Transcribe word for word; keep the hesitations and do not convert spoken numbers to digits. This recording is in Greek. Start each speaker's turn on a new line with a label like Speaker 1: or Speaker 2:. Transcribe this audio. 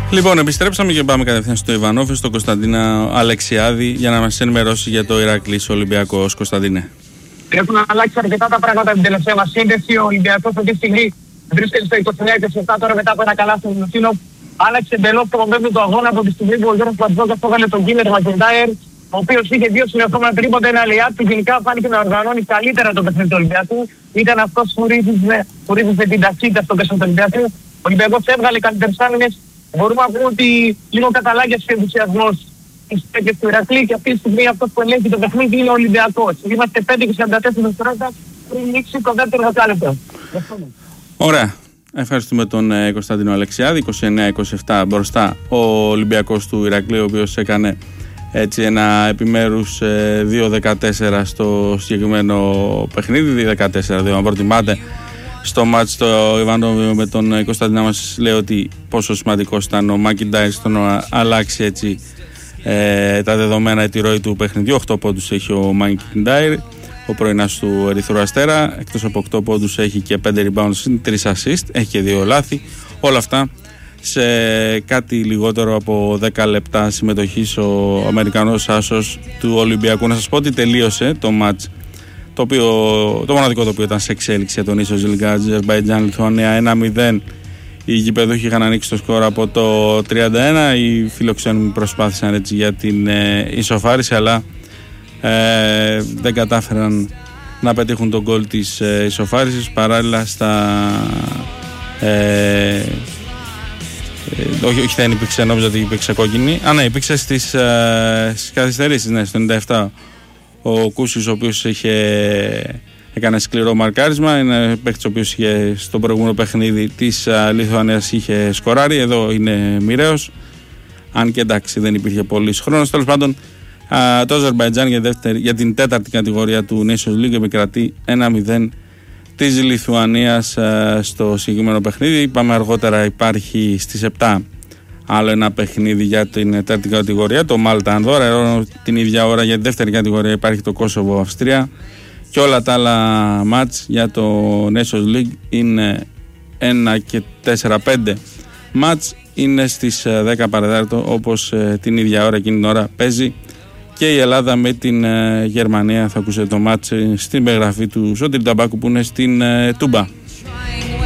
Speaker 1: Λοιπόν, επιστρέψαμε και πάμε κατευθείαν στο Ιβανόφι, στον Κωνσταντίνα Αλεξιάδη, για να μας ενημερώσει για το Ηράκλης Ολυμπιακός. Κωνσταντίνε.
Speaker 2: Έχουν αλλάξει αρκετά τα πράγματα την τελευταία μας σύνδεση. Ο Ολυμπιακός αυτή τη στιγμή βρίσκεται στο είκοσι εννέα είκοσι επτά τώρα μετά από ένα καλά στο Μουσίνο. Άλλαξε εντελώς το μοντέλο του αγώνα από τη στιγμή που ο Γιώργος Πατζόκας έβαλε τον Γκίνερ Μακεντάιρ, ο οποίος είχε δύο συνεχόμενα τρίποντα, ένα λεάτ που γενικά φάνηκε να οργανώνει καλύτερα το παιχνίδι του Ολυμπιακού. Ήταν αυτός που ρίζησε την ταχύτητα στο παιχνίδι του Ολυμπιακού. Ο Ολυμπιακός έβγαλε καλύτερες άμυνες. Μπορούμε να πούμε ότι λίγο καταλάγιασε ο ενθουσιασμός στις παίκτες του Ηρακλή και αυτή τη στιγμή αυτός που ελέγχει το παιχνίδι είναι ο Ολυμπιακός. Είμαστε πέντε και σαράντα τέσσερα δευτερόλεπτα πριν λήξει το δεύτερο δεκάλεπτο.
Speaker 1: Ωραία. Ευχαριστούμε τον ε, Κωνσταντίνο Αλεξιάδη. είκοσι εννέα είκοσι επτά μπροστά ο Ολυμπιακός του Ηρακλή, ο οποίος έκανε έτσι ένα επιμέρους ε, δύο δεκατέσσερα στο συγκεκριμένο παιχνίδι. δύο δεκατέσσερα, δύο αν προτιμάτε. Στο μάτς το Ιβανόβιο με τον Κωνσταντίνα μας λέει ότι πόσο σημαντικός ήταν ο Μακεντάιρ στο να αλλάξει έτσι ε, τα δεδομένα, τη ροή του παιχνιδιού. οκτώ πόντους έχει ο Μακεντάιρ, ο πρωινάς του Ερυθρού Αστέρα. Εκτός από οκτώ πόντους έχει και πέντε rebounds, τρία assist, έχει και δύο λάθη. Όλα αυτά σε κάτι λιγότερο από δέκα λεπτά συμμετοχής ο Αμερικανός άσος του Ολυμπιακού. Να σας πω ότι τελείωσε το μάτς, το, οποίο, το μοναδικό το οποίο ήταν σε εξέλιξη για τον ίσως Λίγκα Αζερμπαϊτζάν Λιθουανία ένα μηδέν. Οι γηπεδούχοι είχαν ανοίξει το σκορ από το τριάντα ένα. Οι φιλοξένοι προσπάθησαν έτσι για την ε, ισοφάριση, αλλά ε, δεν κατάφεραν να πετύχουν τον γκολ της ε, ισοφάρισης. Παράλληλα στα ε, ε, όχι, όχι δεν υπήρξε, νόμιζα ότι υπήρξε κόκκινη. Α, ναι, υπήρξε στις, ε, στις καθυστερήσεις, ναι, στο ενενήντα επτά. Ο Κούσιος, ο οποίος είχε, έκανε σκληρό μαρκάρισμα, είναι παίκτης ο οποίος είχε στο προηγούμενο παιχνίδι της Λιθουανίας είχε σκοράρει. Εδώ είναι μοιραίος, αν και εντάξει δεν υπήρχε πολύς χρόνος. Τέλος πάντων, α, το Αζερμπαϊτζάν για, για την τέταρτη κατηγορία του Nations League επικρατεί ένα μηδέν της Λιθουανίας α, στο συγκεκριμένο παιχνίδι. Είπαμε αργότερα υπάρχει στις επτά άλλο ένα παιχνίδι για την τέταρτη κατηγορία, το Μάλτα Ανδόρα. Ενώ την ίδια ώρα για τη δεύτερη κατηγορία υπάρχει το Κόσοβο Αυστρία. Και όλα τα άλλα μάτς για το Nations League είναι ένα και τέσσερα πέντε μάτς. Είναι στις δέκα παρατέταρτο, όπως την ίδια ώρα εκείνη την ώρα παίζει και η Ελλάδα με την Γερμανία. Θα ακούσετε το μάτς στην περιγραφή του Σωτήρη Ταμπάκου που είναι στην Τούμπα.